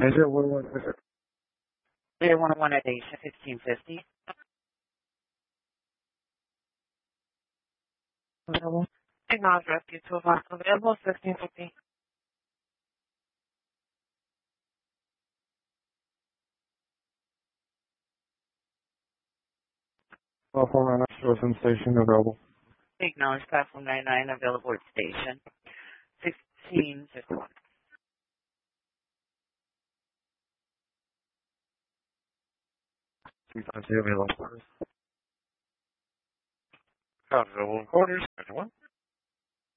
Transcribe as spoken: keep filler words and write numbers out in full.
Is it what was it? Clear one oh one at Asia fifteen fifty. Available? Acknowledge rescue toolbox available sixteen fifty. Platform nine Shorten Station available. Acknowledge platform ninety-nine available at station sixteen fifty-one. two five zero available. Available in quarters, one.